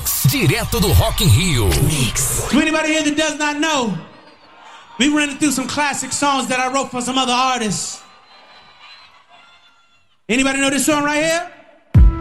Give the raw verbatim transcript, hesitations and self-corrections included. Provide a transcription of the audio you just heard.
Mix, direto do Rock in Rio. Mix. To anybody here that does not know, we running through some classic songs that I wrote for some other artists. Anybody know this song right here?